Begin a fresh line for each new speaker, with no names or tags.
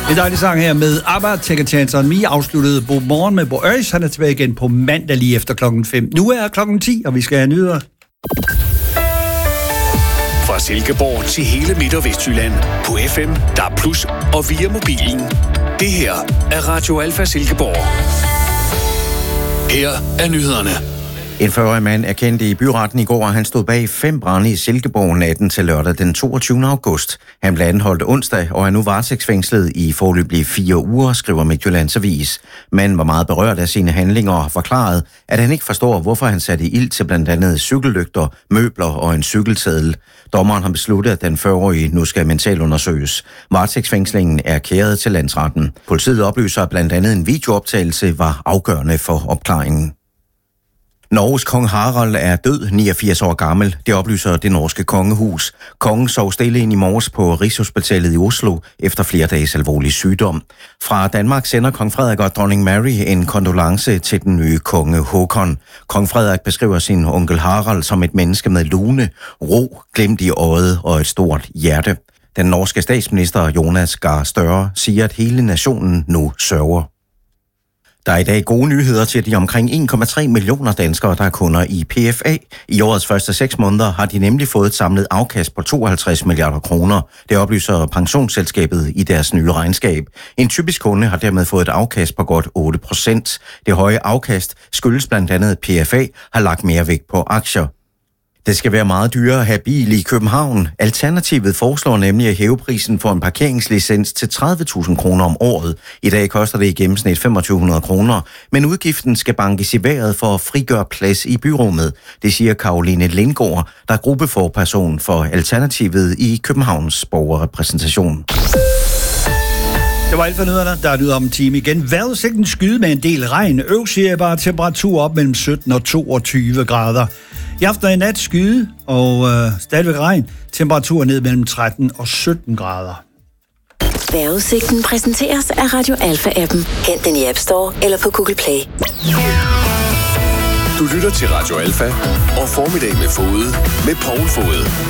En dejlig sang her med ABBA, Take a Chance on Me, afsluttede Bo Morgen med Bo Øjs. Han er tilbage igen på mandag lige efter klokken 5. Nu er klokken 10, og vi skal have nyheder.
Fra Silkeborg til hele Midt- og Vestjylland på FM, DAB+, og via mobilen. Det her er Radio Alfa Silkeborg. Her er nyhederne.
En 40-årig mand er kendt i byretten i går, og han stod bag 5 brande i Silkeborg natten til lørdag den 22. august. Han blev anholdt onsdag, og er nu varetægtsfængslet i foreløbig 4 uger, skriver Midtjyllands Avis. Manden var meget berørt af sine handlinger og har forklaret, at han ikke forstår, hvorfor han satte ild til blandt andet cykellygter, møbler og en cykelseddel. Dommeren har besluttet, at den 40-årige nu skal mentalundersøges. Varetægtsfængslingen er kæret til landsretten. Politiet oplyser, at blandt andet en videooptagelse var afgørende for opklaringen. Norges kong Harald er død, 89 år gammel. Det oplyser det norske kongehus. Kongen sov stille ind i morges på Rigshospitalet i Oslo efter flere dages alvorlig sygdom. Fra Danmark sender kong Frederik og dronning Mary en kondolence til den nye konge Håkon. Kong Frederik beskriver sin onkel Harald som et menneske med lune, ro, glimt i øjet og et stort hjerte. Den norske statsminister Jonas Gahr Støre siger, at hele nationen nu sørger. Der er i dag gode nyheder til de omkring 1,3 millioner danskere, der er kunder i PFA. I årets første 6 måneder har de nemlig fået et samlet afkast på 52 milliarder kroner. Det oplyser pensionsselskabet i deres nye regnskab. En typisk kunde har dermed fået et afkast på godt 8%. Det høje afkast skyldes blandt andet, at PFA har lagt mere vægt på aktier. Det skal være meget dyrere at have bil i København. Alternativet foreslår nemlig at hæve prisen for en parkeringslicens til 30.000 kroner om året. I dag koster det i gennemsnit 2.500 kroner, men udgiften skal bankes i vejret for at frigøre plads i byrummet. Det siger Caroline Lindgaard, der er gruppeforperson for Alternativet i Københavns borgerrepræsentation.
Det var alt for nyhederne. Der er nyheder om en time igen. Vejrudsigten skyde med en del regn. Bare temperatur op mellem 17 og 22 grader. I aften og i nat skyde og stadigvæk regn. Temperatur ned mellem 13 og 17 grader.
Vejrudsigten præsenteres af Radio Alfa-appen. Hent den i App Store eller på Google Play.
Du lytter til Radio Alfa og Formiddag med Fode med Poul Fode.